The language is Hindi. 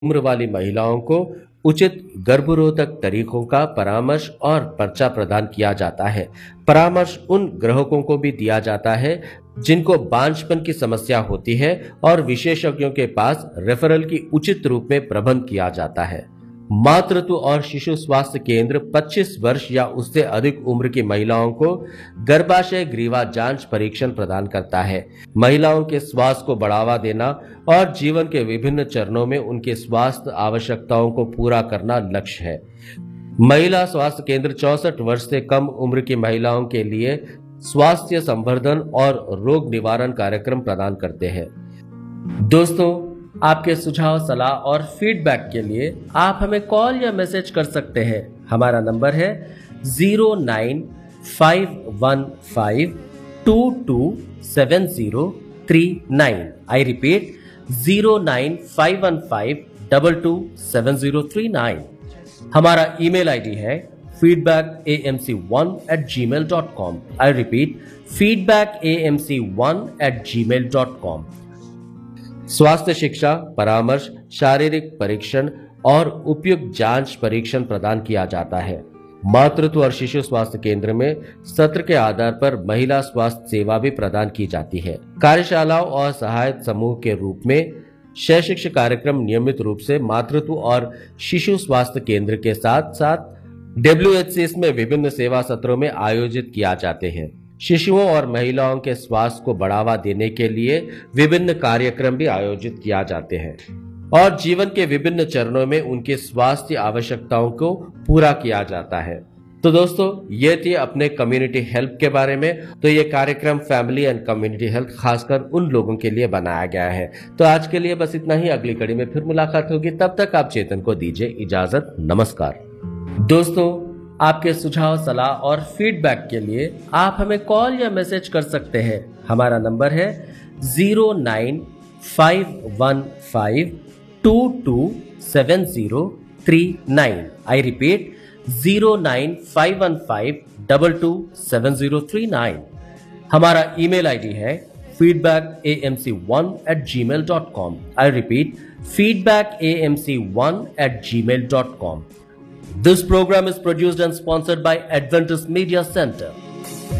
उम्र वाली महिलाओं को उचित गर्भरोधक तरीकों का परामर्श और पर्चा प्रदान किया जाता है। परामर्श उन ग्राहकों को भी दिया जाता है जिनको बांझपन की समस्या होती है और विशेषज्ञों के पास रेफरल की उचित रूप में प्रबंध किया जाता है। मातृत्व और शिशु स्वास्थ्य केंद्र 25 वर्ष या उससे अधिक उम्र की महिलाओं को गर्भाशय ग्रीवा जांच परीक्षण प्रदान करता है। महिलाओं के स्वास्थ्य को बढ़ावा देना और जीवन के विभिन्न चरणों में उनके स्वास्थ्य आवश्यकताओं को पूरा करना लक्ष्य है। महिला स्वास्थ्य केंद्र 64 वर्ष से कम उम्र की महिलाओं के लिए स्वास्थ्य संवर्धन और रोग निवारण कार्यक्रम प्रदान करते हैं। दोस्तों, आपके सुझाव, सलाह और फीडबैक के लिए आप हमें कॉल या मैसेज कर सकते हैं। हमारा नंबर है 09515227039। I repeat 09515227039। हमारा ईमेल आईडी है feedbackamc1@gmail.com। I repeat feedbackamc1@gmail.com। स्वास्थ्य शिक्षा, परामर्श, शारीरिक परीक्षण और उपयुक्त जांच परीक्षण प्रदान किया जाता है। मातृत्व और शिशु स्वास्थ्य केंद्र में सत्र के आधार पर महिला स्वास्थ्य सेवा भी प्रदान की जाती है। कार्यशालाओं और सहायता समूह के रूप में शैक्षिक कार्यक्रम नियमित रूप से मातृत्व और शिशु स्वास्थ्य केंद्र के साथ साथ WHCs में विभिन्न सेवा सत्रों में आयोजित किया जाते हैं। शिशुओं और महिलाओं के स्वास्थ्य को बढ़ावा देने के लिए विभिन्न कार्यक्रम भी आयोजित किया जाते हैं और जीवन के विभिन्न चरणों में उनके स्वास्थ्य आवश्यकताओं को पूरा किया जाता है। तो दोस्तों, ये थी अपने कम्युनिटी हेल्थ के बारे में। तो ये कार्यक्रम फैमिली एंड कम्युनिटी हेल्थ खासकर उन लोगों के लिए बनाया गया है। तो आज के लिए बस इतना ही। अगली कड़ी में फिर मुलाकात होगी। तब तक आप चेतन को दीजिए इजाजत। नमस्कार। दोस्तों, आपके सुझाव, सलाह और फीडबैक के लिए आप हमें कॉल या मैसेज कर सकते हैं। हमारा नंबर है 09515227039। I repeat 09515227039। हमारा ईमेल आईडी है feedbackamc1@gmail.com। I repeat feedbackamc1@gmail.com। This program is produced and sponsored by Adventist Media Center.